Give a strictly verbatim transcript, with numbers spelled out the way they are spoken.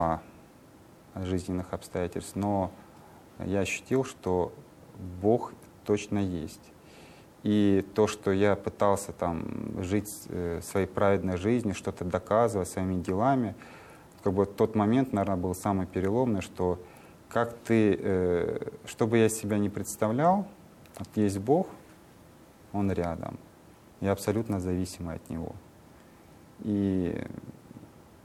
жизненных обстоятельств, но я ощутил, что Бог точно есть. И то, что я пытался там жить э, своей праведной жизнью, что-то доказывать своими делами, как бы тот момент, наверное, был самый переломный, что как ты, э, что бы я себя не представлял, вот есть Бог, Он рядом, я абсолютно зависимый от Него. И